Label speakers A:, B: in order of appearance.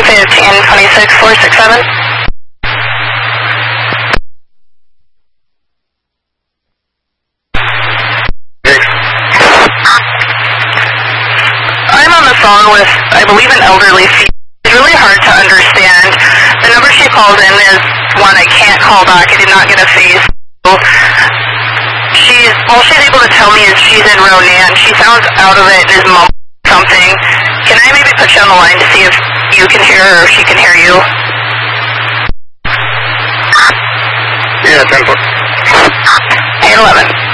A: 1526-467. I'm on the phone with, I believe, an elderly female. It's really hard to understand. The number she called in is one I can't call back. I did not get a face. So all she's able to tell me is she's in Ronan. She sounds out of it and is mumbling something. Can I maybe put you on the line to see if you can hear her or she can hear you?
B: Yeah, 10-4.
A: 811.